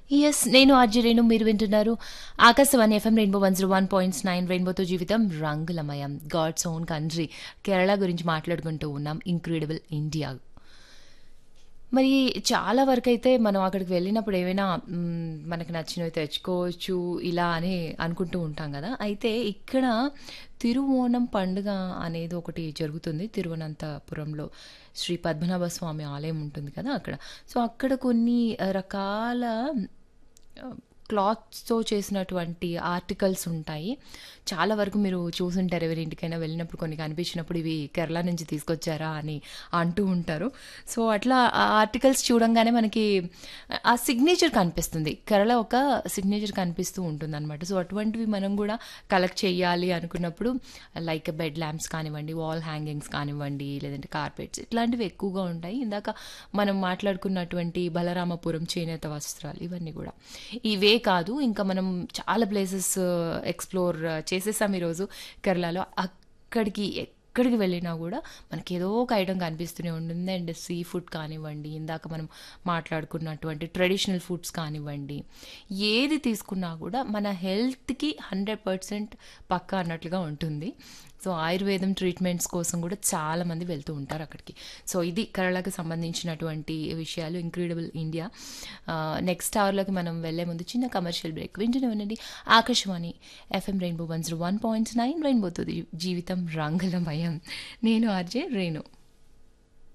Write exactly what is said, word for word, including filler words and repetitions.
Yes. నేను RJ Renu. మీరు వింటున్నారు Akashvani FM rainbow one zero one point nine రెయిన్బోతో జీవితం రంగులమయం. గాడ్స్ ఓన్ కంట్రీ కేరళ గురించి మాట్లాడుకుంటూ ఉన్నాం. Incredible India. మరి చాలా వరకైతే మనం అక్కడికి వెళ్ళినప్పుడు ఏవైనా హ్మ్, మనకు నచ్చినవి తెచ్చుకోవచ్చు ఇలా అని అనుకుంటూ ఉంటాం గదా! అయితే ఇక్కడ తిరువోణం పండుగ అనేది ఒకటి జరుగుతుంది. తిరువనంతపురంలో శ్రీ పద్మనాభ స్వామి ఆలయం ఉంటుంది కదా! అక్కడ. సో, అక్కడ కొన్ని ఆహ్, రకాల ఆహ్, క్లాత్స్‌తో చేసినటువంటి ఆర్టికల్స్ ఉంటాయి. చాలా వరకు మీరు చూసుంటారు ఎవరింటికైనా వెళ్ళినప్పుడు కొన్ని కనిపించినప్పుడు ఇవి కేరళ నుంచి తీసుకొచ్చారా అని అంటూ ఉంటారు. సో, అట్లా ఆ ఆర్టికల్స్ చూడంగానే మనకి ఆ సిగ్నేచర్ కనిపిస్తుంది. కేరళ ఒక సిగ్నేచర్ కనిపిస్తూ ఉంటుందనమాట. సో, అటువంటివి మనం గూడా కలెక్ట్ చేయాలి అనుకున్నప్పుడు లైక్ బెడ్ ల్యాంప్స్ కానివ్వండి, వాల్ హ్యాంగింగ్స్ కానివ్వండి, లేదంటే కార్పెట్స్ ఇట్లాంటివి ఎక్కువగా ఉంటాయి. ఇందాక మనం మాట్లాడుకున్నటువంటి బలరామపురం చేనేత వస్త్రాలు ఇవన్నీ గూడా. ఇవే కాదు ఇంకా మనం చాలా ప్లేసెస్ ఎక్స్‌ప్లోర్ చేసేసాం ఈరోజు కేరళలో. అక్కడికి ఎక్కడికి వెళ్ళినా గూడా మనకి ఏదో ఒక ఐటెమ్ కనిపిస్తూనే ఉంటుంది. అండ్ సీ ఫుడ్ కానివ్వండి, ఇందాక మనం మాట్లాడుకున్నటువంటి ట్రెడిషనల్ ఫుడ్స్ కానివ్వండి, ఏది తీసుకున్నా గూడా మన హెల్త్‌కి హండ్రెడ్ పర్సెంట్ పక్కా అన్నట్లుగా ఉంటుంది. సో, ఆయుర్వేదం ట్రీట్మెంట్స్ కోసం గూడా చాలామంది వెళ్తూ ఉంటారు అక్కడికి. సో, ఇది కేరళకి సంబంధించినటువంటి విషయాలు. Incredible India. ఆహ్, నెక్స్ట్ అవర్‌లోకి మనం వెళ్ళే ముందు చిన్న కమర్షియల్ బ్రేక్. వింటూనే ఉండండి Akashvani FM rainbow one zero one point nine రెయిన్బోతో జీవితం రంగులమయం. నేను ఆర్‌జే రేణు.